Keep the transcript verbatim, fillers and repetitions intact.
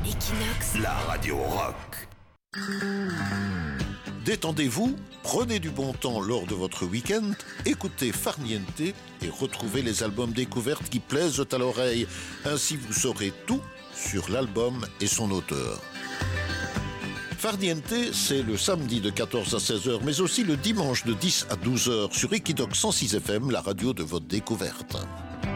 Equinox, la radio rock. Détendez-vous, prenez du bon temps lors de votre week-end, écoutez Farniente et retrouvez les albums découvertes qui plaisent à l'oreille. Ainsi vous saurez tout sur l'album et son auteur. Farniente, c'est le samedi de quatorze à seize heures, mais aussi le dimanche de dix à douze heures sur Equinox cent six F M, la radio de votre découverte.